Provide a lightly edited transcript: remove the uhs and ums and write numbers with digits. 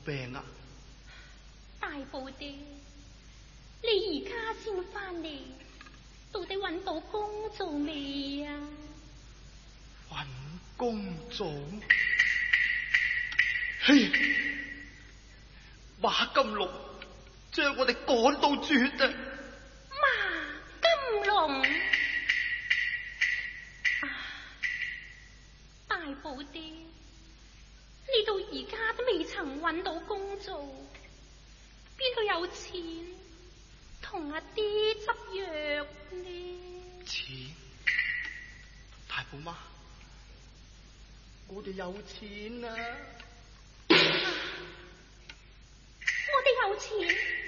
病啊？ 大寶爹，你而家先翻嚟，到底搵到工做未啊？ 搵工做？嘿，馬金龍將我哋趕到絕啊！ 馬金龍大寶爹，你到而家都未曾搵到工做，邊度有錢同阿爹執藥呢？ 錢？大寶媽，我哋有錢啊！ 我哋有錢。